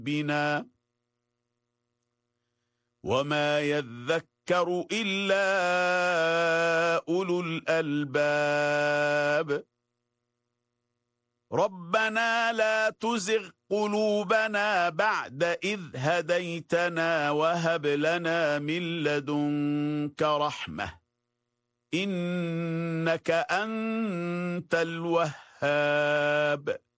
بنا وما يذكر إلا أولو الألباب ربنا لا تزغ قلوبنا بعد إذ هديتنا وهب لنا من لدنك رحمة إنك أنت الوهاب